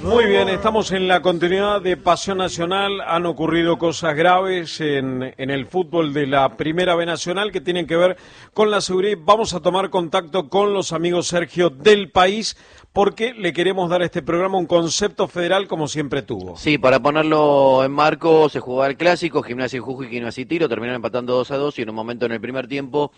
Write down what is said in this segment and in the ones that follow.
Muy bien, estamos en la continuidad de Pasión Nacional. Han ocurrido cosas graves en el fútbol de la Primera B Nacional que tienen que ver con la seguridad. Vamos a tomar contacto con los amigos, Sergio, del país, porque le queremos dar a este programa un concepto federal como siempre tuvo. Sí, para ponerlo en marco, se jugaba el clásico, Gimnasia y Jujuy, Gimnasia y Tiro, terminaron empatando 2-2 y en un momento en el primer tiempo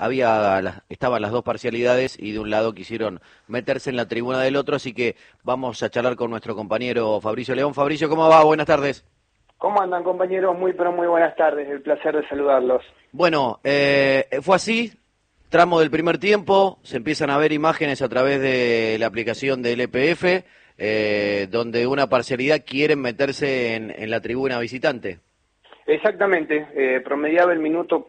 estaban las dos parcialidades y de un lado quisieron meterse en la tribuna del otro, así que vamos a charlar con nuestro compañero Fabricio León. Fabricio, ¿cómo va? Buenas tardes. ¿Cómo andan, compañeros? Muy buenas tardes, el placer de saludarlos. Bueno, fue así, tramo del primer tiempo, se empiezan a ver imágenes a través de la aplicación del EPF, donde una parcialidad quieren meterse en la tribuna visitante. Exactamente, promediaba el minuto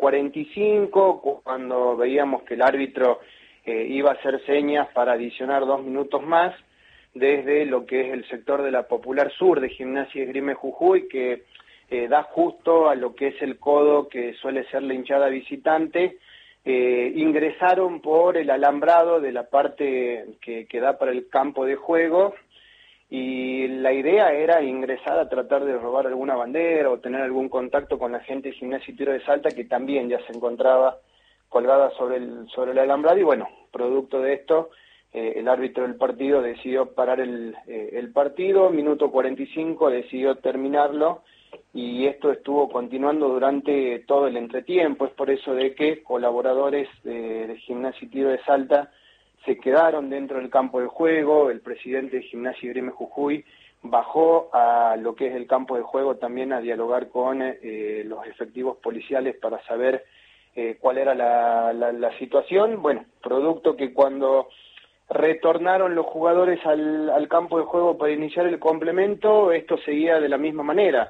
45 cuando veíamos que el árbitro iba a hacer señas para adicionar 2 minutos más desde lo que es el sector de la Popular Sur de Gimnasia y Esgrima Jujuy, que da justo a lo que es el codo que suele ser la hinchada visitante. Ingresaron por el alambrado de la parte que da para el campo de juego, y la idea era ingresar a tratar de robar alguna bandera o tener algún contacto con la gente de Gimnasia y Tiro de Salta, que también ya se encontraba colgada sobre el alambrado, y bueno, producto de esto, el árbitro del partido decidió parar el partido, minuto 45 decidió terminarlo, y esto estuvo continuando durante todo el entretiempo. Es por eso de que colaboradores de Gimnasia y Tiro de Salta se quedaron dentro del campo de juego. El presidente de Gimnasia y Esgrima Jujuy bajó a lo que es el campo de juego también a dialogar con los efectivos policiales para saber cuál era la situación. Bueno, producto que cuando retornaron los jugadores al campo de juego para iniciar el complemento, esto seguía de la misma manera.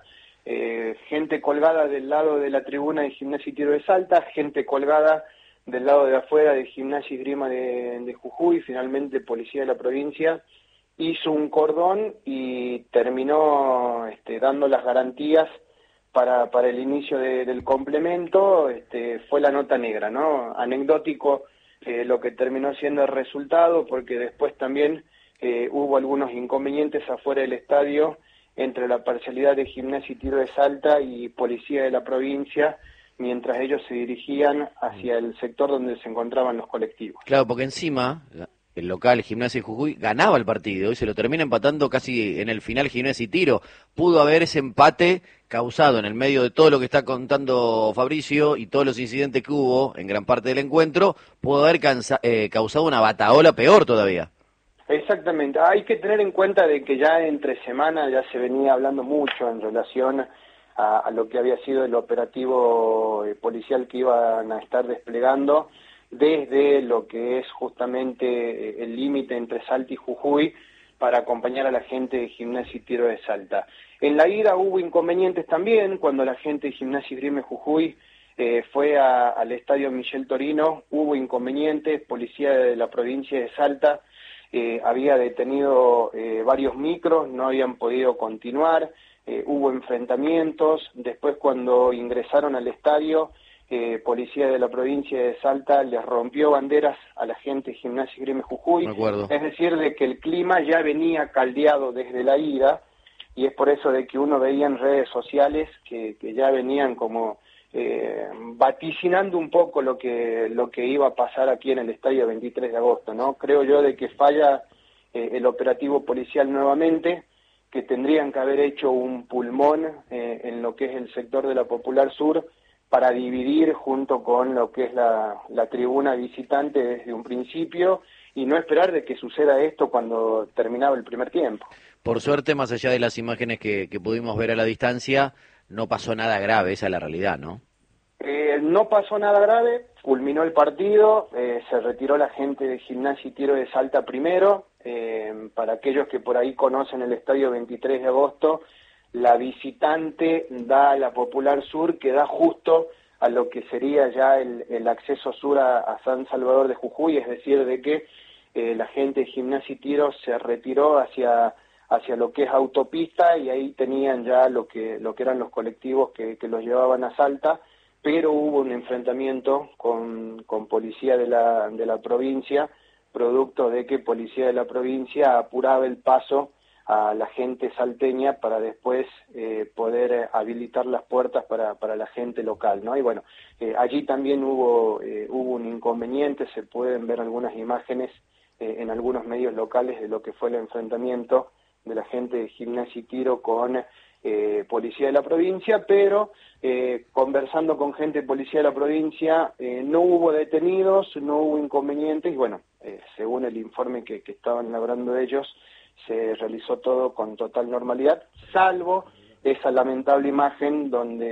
Gente colgada del lado de la tribuna de Gimnasia y Tiro de Salta, gente colgada del lado de afuera de Gimnasia y Esgrima de Jujuy. Finalmente Policía de la Provincia hizo un cordón y terminó dando las garantías para el inicio del complemento. Fue la nota negra, ¿no? Anecdótico lo que terminó siendo el resultado, porque después también hubo algunos inconvenientes afuera del estadio entre la parcialidad de Gimnasia y Tiro de Salta y Policía de la Provincia, mientras ellos se dirigían hacia el sector donde se encontraban los colectivos. Claro, porque encima el local Gimnasia y Jujuy ganaba el partido y se lo termina empatando casi en el final Gimnasia y Tiro. Pudo haber ese empate causado en el medio de todo lo que está contando Fabricio y todos los incidentes que hubo en gran parte del encuentro, pudo haber causado una batahola peor todavía. Exactamente, hay que tener en cuenta de que ya entre semana ya se venía hablando mucho en relación a lo que había sido el operativo policial que iban a estar desplegando desde lo que es justamente el límite entre Salta y Jujuy para acompañar a la gente de Gimnasia y Tiro de Salta. En la ida hubo inconvenientes también cuando la gente de Gimnasia y Esgrima Jujuy fue al estadio Michel Torino. Hubo inconvenientes, Policía de la Provincia de Salta había detenido varios micros, no habían podido continuar. Hubo enfrentamientos. Después, cuando ingresaron al estadio, Policía de la Provincia de Salta les rompió banderas a la gente de Gimnasia y Esgrima Jujuy. Es decir, de que el clima ya venía caldeado desde la ida, y es por eso de que uno veía en redes sociales que ya venían como vaticinando un poco lo que iba a pasar aquí en el estadio 23 de agosto, ¿no? Creo yo de que falla el operativo policial nuevamente, que tendrían que haber hecho un pulmón en lo que es el sector de la Popular Sur para dividir junto con lo que es la tribuna visitante desde un principio, y no esperar de que suceda esto cuando terminaba el primer tiempo. Por suerte, más allá de las imágenes que pudimos ver a la distancia, no pasó nada grave, esa es la realidad, ¿no? No pasó nada grave, culminó el partido, se retiró la gente de Gimnasia y Tiro de Salta primero. Para aquellos que por ahí conocen el estadio 23 de agosto, la visitante da a la Popular Sur, que da justo a lo que sería ya el acceso sur a San Salvador de Jujuy, es decir, de que la gente de Gimnasia y Tiro se retiró hacia lo que es autopista, y ahí tenían ya lo que eran los colectivos que los llevaban a Salta, pero hubo un enfrentamiento con Policía de la Provincia, producto de que Policía de la Provincia apuraba el paso a la gente salteña para después poder habilitar las puertas para la gente local, ¿no? Y bueno, allí también hubo un inconveniente, se pueden ver algunas imágenes en algunos medios locales de lo que fue el enfrentamiento de la gente de Gimnasia y Tiro con policía de la provincia, pero conversando con gente de policía de la provincia no hubo detenidos, no hubo inconvenientes y bueno, según el informe que estaban elaborando ellos, se realizó todo con total normalidad, salvo esa lamentable imagen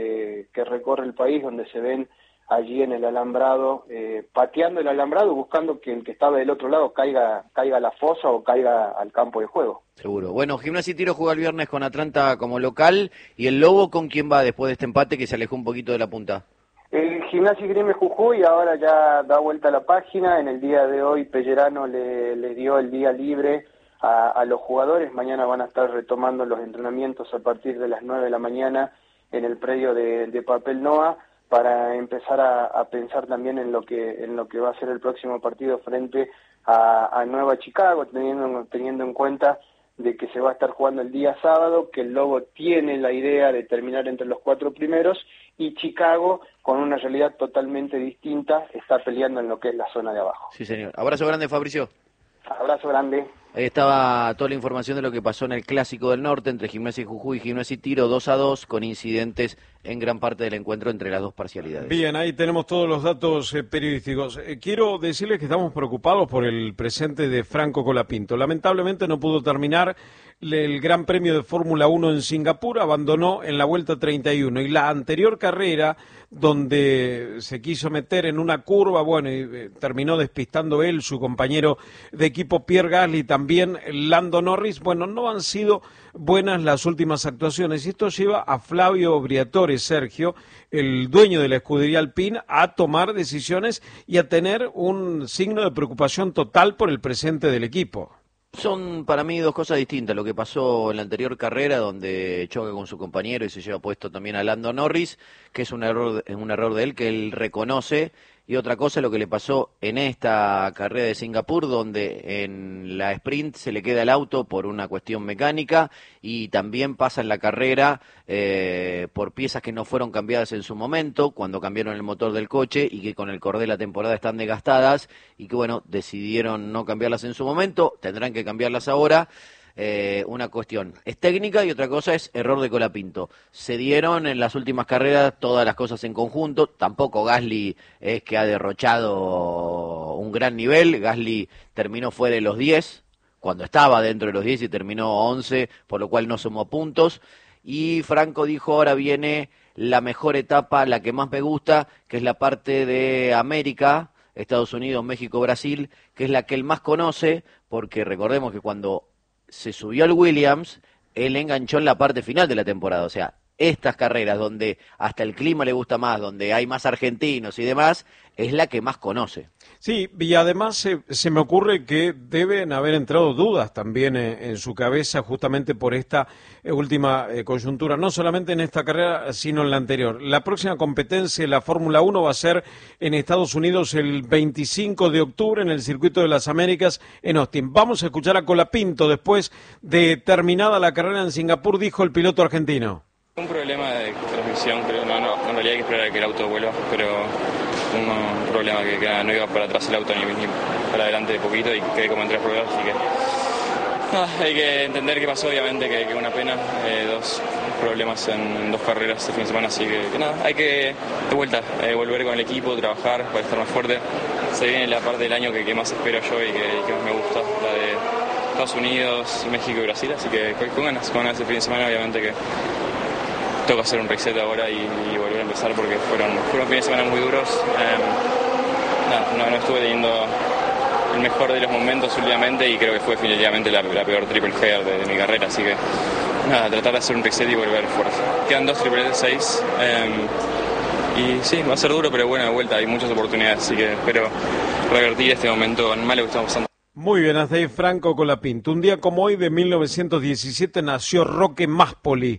que recorre el país, donde se ven allí en el alambrado, pateando el alambrado, buscando que el que estaba del otro lado caiga a la fosa o caiga al campo de juego. Seguro. Bueno, Gimnasia y Tiro juega el viernes con Atlanta como local, y el Lobo, ¿con quién va después de este empate que se alejó un poquito de la punta? El Gimnasia y Gremio Jujuy ahora ya da vuelta a la página. En el día de hoy Pellerano le dio el día libre a los jugadores. Mañana van a estar retomando los entrenamientos a partir de las 9 de la mañana en el predio de Papel Noa para empezar a pensar también en lo que va a ser el próximo partido frente a Nueva Chicago, teniendo en cuenta de que se va a estar jugando el día sábado, que el Lobo tiene la idea de terminar entre los 4 primeros y Chicago, con una realidad totalmente distinta, está peleando en lo que es la zona de abajo. Sí, señor. Abrazo grande, Fabricio. Abrazo grande. Ahí estaba toda la información de lo que pasó en el Clásico del Norte entre Gimnasia y Jujuy y Gimnasia y Tiro 2-2, con incidentes en gran parte del encuentro entre las dos parcialidades. Bien, ahí tenemos todos los datos periodísticos. Quiero decirles que estamos preocupados por el presente de Franco Colapinto. Lamentablemente no pudo terminar el Gran Premio de Fórmula 1 en Singapur, abandonó en la vuelta 31 y la anterior carrera donde se quiso meter en una curva, bueno, y terminó despistando él, su compañero de equipo Pierre Gasly, también Lando Norris. Bueno, no han sido buenas las últimas actuaciones y esto lleva a Flavio Briatore, Sergio, el dueño de la escudería Alpine, a tomar decisiones y a tener un signo de preocupación total por el presente del equipo. Son para mí dos cosas distintas. Lo que pasó en la anterior carrera, donde choca con su compañero y se lleva puesto también a Lando Norris, que es un error de él, que él reconoce. Y otra cosa, lo que le pasó en esta carrera de Singapur, donde en la sprint se le queda el auto por una cuestión mecánica y también pasa en la carrera por piezas que no fueron cambiadas en su momento, cuando cambiaron el motor del coche y que con el correr de la temporada están desgastadas y que bueno, decidieron no cambiarlas en su momento, tendrán que cambiarlas ahora. Una cuestión es técnica y otra cosa es error de Colapinto. Se dieron en las últimas carreras todas las cosas en conjunto. Tampoco Gasly es que ha derrochado un gran nivel. Gasly terminó fuera de los 10 cuando estaba dentro de los 10 y terminó 11, por lo cual no sumó puntos. Y Franco dijo: ahora viene la mejor etapa, la que más me gusta, que es la parte de América, Estados Unidos, México, Brasil, que es la que él más conoce, porque recordemos que cuando se subió al Williams, él enganchó en la parte final de la temporada. O sea, estas carreras donde hasta el clima le gusta más, donde hay más argentinos y demás, es la que más conoce. Sí, y además se me ocurre que deben haber entrado dudas también en su cabeza justamente por esta última coyuntura, no solamente en esta carrera, sino en la anterior. La próxima competencia, la Fórmula 1, va a ser en Estados Unidos el 25 de octubre en el Circuito de las Américas en Austin. Vamos a escuchar a Colapinto después de terminada la carrera en Singapur, dijo el piloto argentino. Un problema de transmisión, creo, no, en realidad hay que esperar a que el auto vuelva, pero un problema que no iba para atrás el auto ni para adelante de poquito y quedé como en 3 pruebas, así que hay que entender qué pasó, obviamente, que una pena, 2 problemas en 2 carreras este fin de semana, así que nada, hay que de vuelta volver con el equipo, trabajar para estar más fuerte. Se viene la parte del año que más espero yo y que más me gusta, la de Estados Unidos, México y Brasil, así que con ganas este fin de semana, obviamente que toca hacer un reset ahora y volver a empezar porque fueron fines de semana muy duros. No estuve teniendo el mejor de los momentos últimamente y creo que fue definitivamente la peor triple header de mi carrera, así que nada, tratar de hacer un reset y volver fuerte. Quedan 2 triples de 6 y sí, va a ser duro, pero buena vuelta, hay muchas oportunidades, así que espero revertir este momento malo que estamos pasando. Muy bien, hasta ahí Franco Colapinto. Un día como hoy de 1917 nació Roque Máspoli,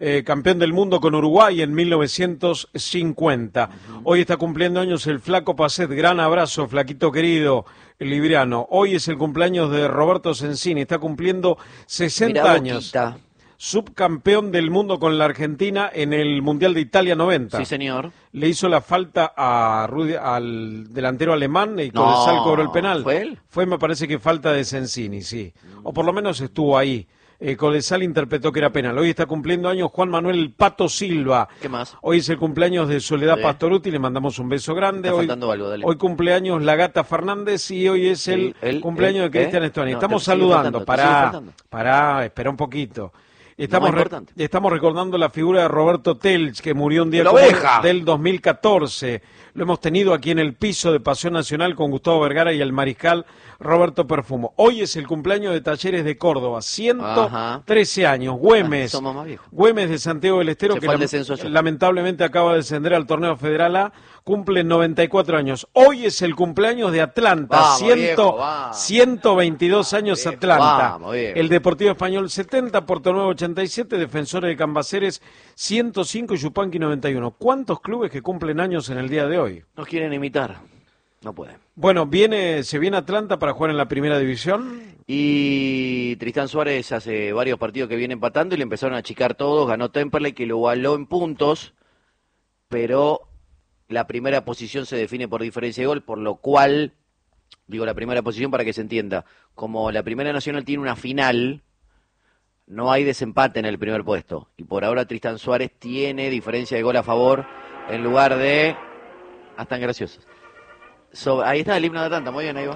campeón del mundo con Uruguay en 1950. Hoy está cumpliendo años el Flaco Pacet. Gran abrazo, Flaquito querido, libriano. Hoy es el cumpleaños de Roberto Sensini, está cumpliendo 60 Mirá, años. Boquita. Subcampeón del mundo con la Argentina en el Mundial de Italia 90. Sí, señor. Le hizo la falta al delantero alemán y Codesal cobró el penal. ¿Fue él? Fue, me parece que falta de Sensini, sí. O por lo menos estuvo ahí. Codesal interpretó que era penal. Hoy está cumpliendo años Juan Manuel Pato Silva. ¿Qué más? Hoy es el cumpleaños de Soledad Sí. Pastoruti, le mandamos un beso grande. Está Hoy, faltando algo, dale. hoy cumpleaños La Gata Fernández y hoy es el cumpleaños de Cristian Estuani. No, Estamos te sigue saludando. faltando, te sigue faltando. Pará, espera un poquito. Más importante. Estamos recordando la figura de Roberto Telch, que murió un día ¡La como oveja! del 2014. Lo hemos tenido aquí en el piso de Pasión Nacional con Gustavo Vergara y el mariscal Roberto Perfumo. Hoy es el cumpleaños de Talleres de Córdoba, 113 años. Güemes, Somos más viejos. Güemes de Santiago del Estero, Se que fue al descenso ayer. lamentablemente acaba de descender al torneo federal A, cumple 94 años. Hoy es el cumpleaños de Atlanta, Vamos, viejo, vamos. 122 años Viejo, Atlanta. vamos, viejo. El Deportivo Español 70, Porto Nuevo 87, Defensores de Cambaceres 105 y Yupanqui 91. ¿Cuántos clubes que cumplen años en el día de hoy? Nos quieren imitar. No pueden. Bueno, se viene Atlanta para jugar en la primera división. Y Tristán Suárez hace varios partidos que viene empatando y le empezaron a achicar todos. Ganó Temperley, que lo igualó en puntos, pero la primera posición se define por diferencia de gol, por lo cual, digo la primera posición para que se entienda, como la Primera Nacional tiene una final, no hay desempate en el primer puesto. Y por ahora Tristán Suárez tiene diferencia de gol a favor en lugar de... Ah, están graciosos. Ahí está el himno de Atlanta, muy bien, ahí va.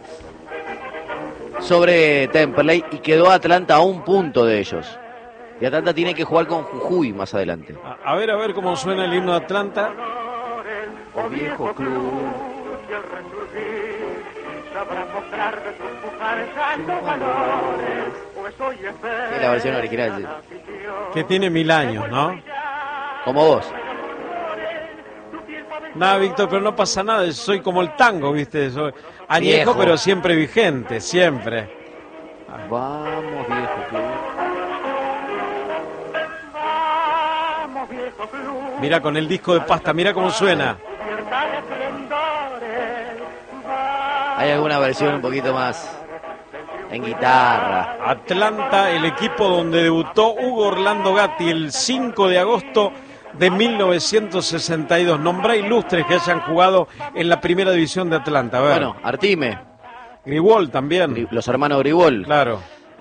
Sobre Temperley y quedó Atlanta a un punto de ellos. Y Atlanta tiene que jugar con Jujuy más adelante. A ver cómo suena el himno de Atlanta. Oh, viejo club. Es la versión original, sí. Que tiene 1000 años, ¿no? Como vos. Nada, Víctor, pero no pasa nada. Soy como el tango, ¿viste? Soy añejo, Viejo. pero siempre vigente, siempre. Vamos, viejo club. Mira con el disco de pasta, mira cómo suena. Hay alguna versión un poquito más en guitarra. Atlanta, el equipo donde debutó Hugo Orlando Gatti el 5 de agosto de 1962. Nombrá ilustres que hayan jugado en la primera división de Atlanta. A ver. Bueno, Artime, Gribol también. los hermanos Gribol. Claro.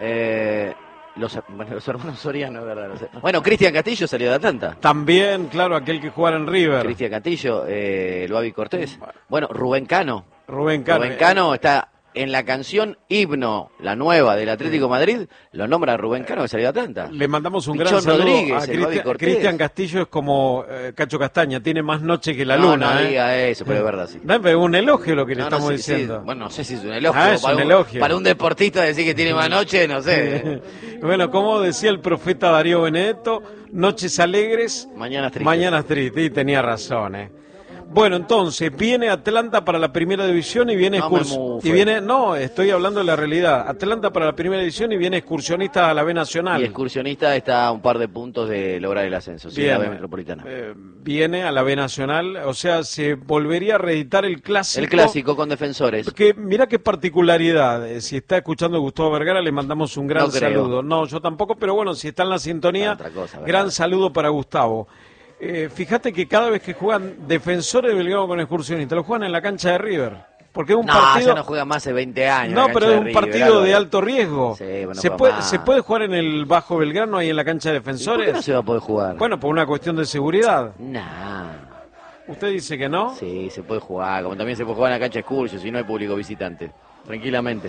Los hermanos Soriano, es verdad, no sé. Bueno, Cristian Castillo salió de Atlanta. También, claro, aquel que jugara en River. Cristian Castillo, el Babi Cortés. Bueno, Rubén Cano. Rubén Cano. Rubén Cano está en la canción Himno, la nueva del Atlético de Madrid, lo nombra a Rubén Cano que salió de Atlanta. Le mandamos un Pichón gran saludo Rodríguez, a el Babi Cortés. Cristian Castillo. Es como Cacho Castaña, tiene más noche que la No, luna. no diga eso, pero es verdad, sí. No, pero es un elogio lo que le No, estamos sí, sí. diciendo. Bueno, no sé si es un elogio. Ah, es un elogio. Para un deportista decir que tiene más noche, no sé. Bueno, como decía el profeta Darío Benedetto, noches alegres, Mañanas tristes. mañanas tristes, y tenía razón. Bueno, entonces, viene Atlanta para la primera división y viene No me mufe. no, estoy hablando de la realidad. Atlanta para la primera división y viene excursionista a la B Nacional. Y excursionista está a un par de puntos de lograr el ascenso, sí, la B Metropolitana. Viene a la B Nacional, o sea, se volvería a reeditar el clásico. El clásico con Defensores. Que mira qué particularidad, si está escuchando Gustavo Vergara le mandamos un gran No creo. saludo. No, yo tampoco, pero bueno, si está en la sintonía, Otra cosa, ¿verdad? gran saludo para Gustavo. Fíjate que cada vez que juegan Defensores de Belgrano con Excursionistas, lo juegan en la cancha de River. Porque es un partido... ya no juega más de 20 años. No, la pero cancha es un de partido River, de Álvaro. alto riesgo. Sí, bueno, ¿Se juega puede, más. ¿Se puede jugar en el Bajo Belgrano ahí en la cancha de ¿Y por Defensores? qué no se va a poder jugar? Bueno, por una cuestión de seguridad. Nah. ¿Usted dice que no? Sí, se puede jugar. Como también se puede jugar en la cancha de Excursio, si no hay público visitante. Tranquilamente.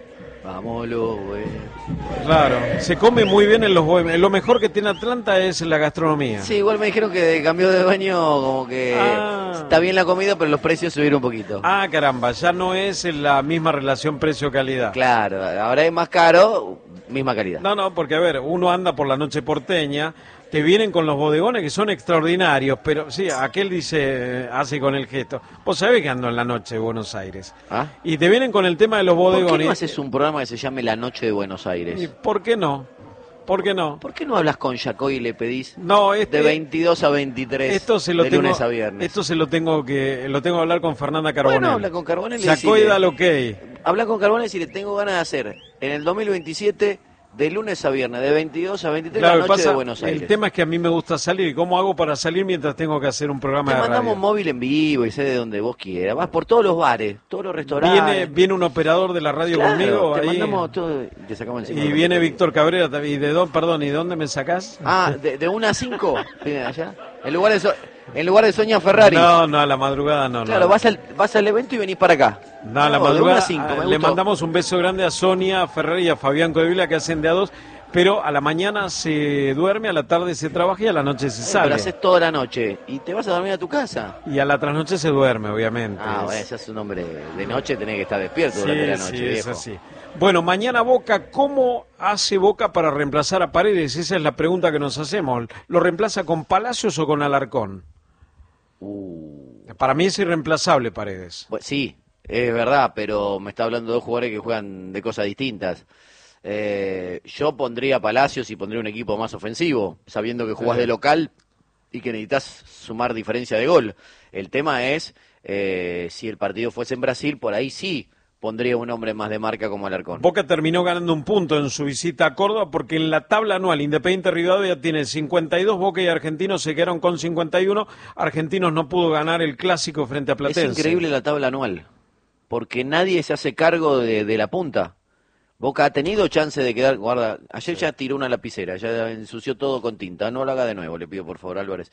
Vámonos, güey. Claro, se come muy bien en los bohemios. Lo mejor que tiene Atlanta es la gastronomía. Sí, igual me dijeron que de cambio de baño, como que Ah. está bien la comida, pero los precios subieron un poquito. Ah, caramba, ya no es la misma relación precio-calidad. Claro, ahora es más caro, misma calidad. No, porque a ver, uno anda por la noche porteña, te vienen con los bodegones que son extraordinarios, pero sí, aquel dice, hace con el gesto. Vos sabés que ando en la noche de Buenos Aires. ¿Ah? Y te vienen con el tema de los ¿Por bodegones. qué no haces un programa que se llame La Noche de Buenos ¿Y Aires? por qué no? ¿Por qué no? ¿Por qué no hablas con Yacoy y le pedís No, de 22 a 23 esto se lo de tengo, lunes a viernes? Esto se lo tengo que hablar con Fernanda Carbonell. Bueno, habla con Carbonell y Yacoy decile, da lo que habla con Carbonell y decirle, tengo ganas de hacer en el 2027 de lunes a viernes, de 22 a 23 Claro, la noche de Buenos Aires. El tema es que a mí me gusta salir. ¿Cómo hago para salir mientras tengo que hacer un programa Te de mandamos radio? móvil en vivo y sé de donde vos quieras. Vas por todos los bares, todos los restaurantes. Viene un operador de la radio Claro, conmigo. te Ahí, mandamos todo y te sacamos encima. y viene Víctor Cabrera también. ¿Y de dónde me sacás? Ah, de 1 a 5, viene allá. En lugar de Soña Ferrari. No, a la madrugada no. Claro, no. vas al evento y venís para acá. No, a la de 1 madrugada a 5, me le gustó. mandamos un beso grande a Sonia, a Ferrari y a Fabián Codevila que hacen de a dos, pero a la mañana se duerme, a la tarde se trabaja y a la noche se Pero sale. haces toda la noche y te vas a dormir a tu casa. Y a la trasnoche se duerme, obviamente. Bueno, ese es un hombre de noche, tenés que estar despierto Sí, durante la noche, sí, viejo. es así. Bueno, mañana Boca, ¿cómo hace Boca para reemplazar a Paredes? Esa es la pregunta que nos hacemos. ¿Lo reemplaza con Palacios o con Alarcón? Para mí es irreemplazable Paredes. Pues sí, es verdad, pero me está hablando de dos jugadores que juegan de cosas distintas. Yo pondría Palacios y pondría un equipo más ofensivo, sabiendo que jugás de local y que necesitas sumar diferencia de gol. El tema es, si el partido fuese en Brasil, por ahí sí pondría un hombre más de marca como Alarcón. Boca terminó ganando un punto en su visita a Córdoba porque en la tabla anual Independiente Rivadavia tiene 52, Boca y Argentinos se quedaron con 51. Argentinos no pudo ganar el clásico frente a Platense. Es increíble la tabla anual, porque nadie se hace cargo de la punta. Boca ha tenido chance de quedar, guarda, ayer ya tiró una lapicera, ya ensució todo con tinta, no lo haga de nuevo, le pido por favor, Álvarez.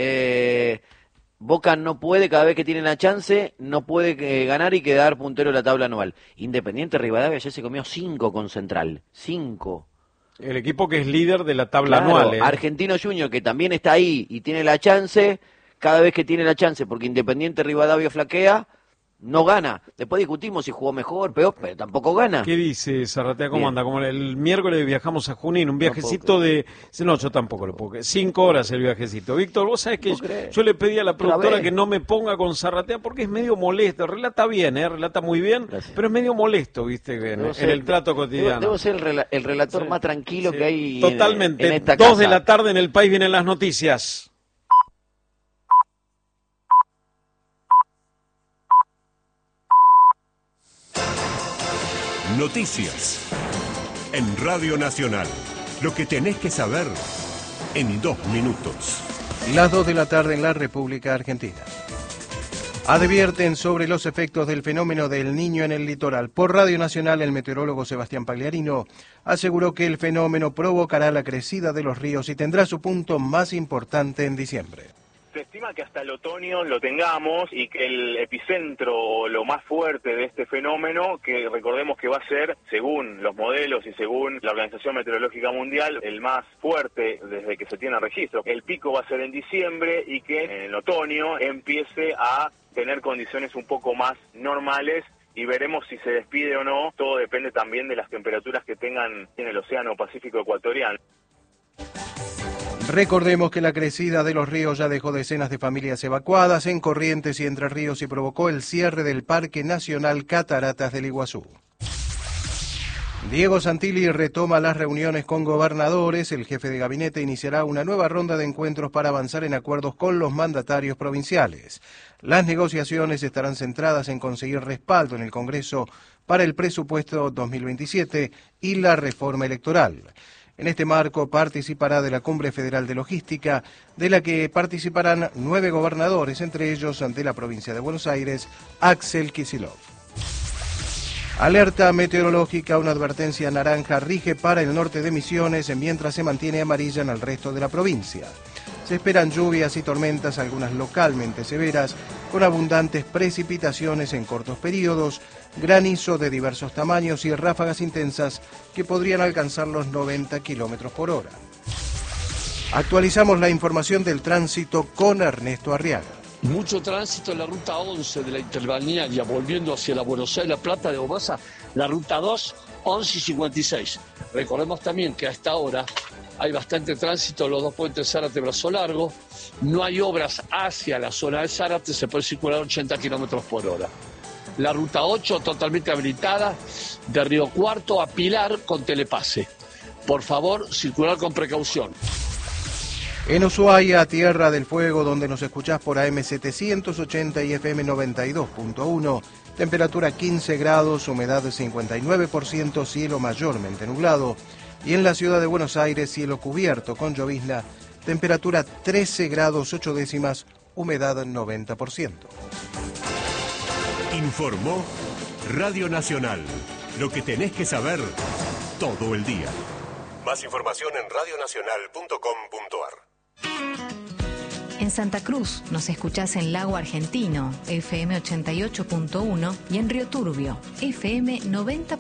Boca no puede, cada vez que tiene la chance, no puede ganar y quedar puntero de la tabla anual. Independiente Rivadavia ya se comió 5 con Central, 5. El equipo que es líder de la tabla Claro, anual. Argentino Junior, que también está ahí y tiene la chance, cada vez que tiene la chance, porque Independiente Rivadavia flaquea, no gana. Después discutimos si jugó mejor, peor, pero tampoco gana. ¿Qué dice Zarratea? ¿Cómo Bien. anda? Como el miércoles viajamos a Junín, un viajecito de... No, yo tampoco lo puedo creer. 5 horas el viajecito. Víctor, vos sabés que yo le pedí a la productora vez. que no me ponga con Zarratea porque es medio molesto. Relata bien, relata muy bien, Gracias. pero es medio molesto, viste, en el trato cotidiano. Debo ser el relator más tranquilo que hay Totalmente. en esta 2 casa. de la tarde en el país vienen las noticias. Noticias. En Radio Nacional. Lo que tenés que saber en 2 minutos. Las 2 de la tarde en la República Argentina. Advierten sobre los efectos del fenómeno del Niño en el litoral. Por Radio Nacional, el meteorólogo Sebastián Pagliarino aseguró que el fenómeno provocará la crecida de los ríos y tendrá su punto más importante en diciembre. Se estima que hasta el otoño lo tengamos y que el epicentro o lo más fuerte de este fenómeno, que recordemos que va a ser, según los modelos y según la Organización Meteorológica Mundial, el más fuerte desde que se tiene registro. El pico va a ser en diciembre y que en el otoño empiece a tener condiciones un poco más normales y veremos si se despide o no. Todo depende también de las temperaturas que tengan en el Océano Pacífico Ecuatorial. Recordemos que la crecida de los ríos ya dejó decenas de familias evacuadas en Corrientes y Entre Ríos y provocó el cierre del Parque Nacional Cataratas del Iguazú. Diego Santilli retoma las reuniones con gobernadores. El jefe de gabinete iniciará una nueva ronda de encuentros para avanzar en acuerdos con los mandatarios provinciales. Las negociaciones estarán centradas en conseguir respaldo en el Congreso para el presupuesto 2027 y la reforma electoral. En este marco participará de la Cumbre Federal de Logística, de la que participarán 9 gobernadores, entre ellos de la provincia de Buenos Aires, Axel Kicillof. Alerta meteorológica, una advertencia naranja rige para el norte de Misiones, mientras se mantiene amarilla en el resto de la provincia. Se esperan lluvias y tormentas, algunas localmente severas, con abundantes precipitaciones en cortos periodos, granizo de diversos tamaños y ráfagas intensas que podrían alcanzar los 90 kilómetros por hora. Actualizamos la información del tránsito con Ernesto Arriaga. Mucho tránsito en la ruta 11 de la Interbalnearia, volviendo hacia la Buenos Aires, La Plata de Obasa, la ruta 2, 11 y 56. Recordemos también que a esta hora hay bastante tránsito en los dos puentes Zárate-Brazo Largo, no hay obras hacia la zona de Zárate, se puede circular 80 kilómetros por hora. La ruta 8 totalmente habilitada de Río Cuarto a Pilar con telepase. Por favor, circular con precaución. En Ushuaia, Tierra del Fuego, donde nos escuchás por AM 780 y FM 92.1, temperatura 15 grados, humedad 59%, cielo mayormente nublado. Y en la ciudad de Buenos Aires, cielo cubierto con llovizna, temperatura 13 grados 8 décimas, humedad 90%. Informó Radio Nacional. Lo que tenés que saber todo el día. Más información en radionacional.com.ar. En Santa Cruz nos escuchás en Lago Argentino, FM 88.1 y en Río Turbio, FM 90.1.